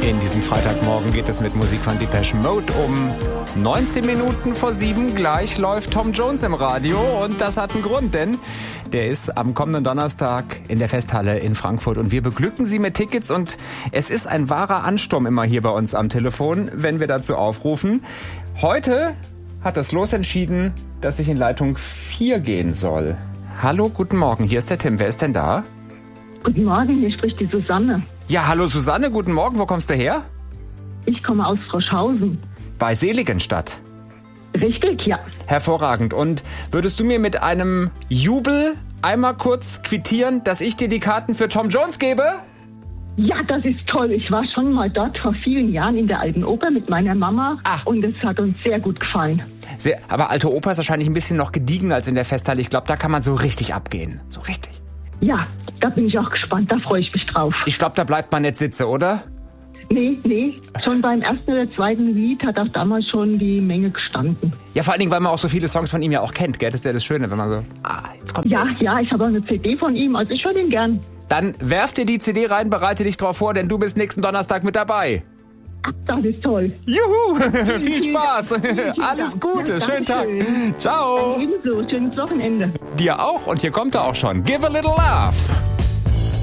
In diesem Freitagmorgen geht es mit Musik von Depeche Mode um 19 Minuten vor 7. Gleich läuft Tom Jones im Radio und das hat einen Grund, denn der ist am kommenden Donnerstag in der Festhalle in Frankfurt und wir beglücken Sie mit Tickets und es ist ein wahrer Ansturm immer hier bei uns am Telefon, wenn wir dazu aufrufen. Heute hat das Los entschieden, dass ich in Leitung 4 gehen soll. Hallo, guten Morgen, hier ist der Tim. Wer ist denn da? Guten Morgen, hier spricht die Susanne. Ja, hallo Susanne, guten Morgen. Wo kommst du her? Ich komme aus Froschhausen. Bei Seligenstadt. Richtig, ja. Hervorragend. Und würdest du mir mit einem Jubel einmal kurz quittieren, dass ich dir die Karten für Tom Jones gebe? Ja, das ist toll. Ich war schon mal dort vor vielen Jahren in der Alten Oper mit meiner Mama. Ach. Und es hat uns sehr gut gefallen. Aber Alte Oper ist wahrscheinlich ein bisschen noch gediegener als in der Festhalle. Ich glaube, da kann man so richtig abgehen. So richtig. Ja, da bin ich auch gespannt. Da freue ich mich drauf. Ich glaube, da bleibt man nicht sitzen, oder? Nee. Schon beim ersten oder zweiten Lied hat auch damals schon die Menge gestanden. Ja, vor allen Dingen, weil man auch so viele Songs von ihm ja auch kennt, gell? Das ist ja das Schöne, wenn man so... jetzt kommt Ja, ich habe auch eine CD von ihm, also ich höre den gern. Dann werf dir die CD rein, bereite dich drauf vor, denn du bist nächsten Donnerstag mit dabei. Das ist toll. Juhu! Viel Spaß! Alles Gute, schönen Tag. Ciao! Ebenso, schönes Wochenende. Dir auch und hier kommt er auch schon. Give a little love!